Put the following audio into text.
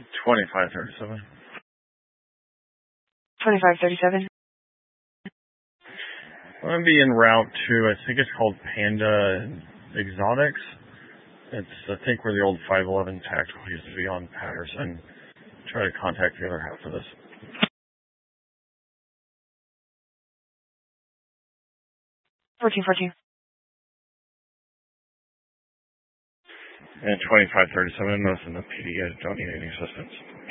2537. 2537. I'm going to be en route to, I think it's called Panda Exotics. It's, I think, where the old 511 Tactical used to be on Patterson. Try to contact the other half of this. And 2537, nothing. The PD, I don't need any assistance.